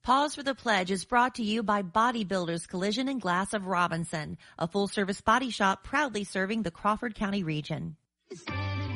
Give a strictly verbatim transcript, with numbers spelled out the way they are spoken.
Pause for the Pledge is brought to you by Bodybuilders Collision and Glass of Robinson, a full-service body shop proudly serving the Crawford County region.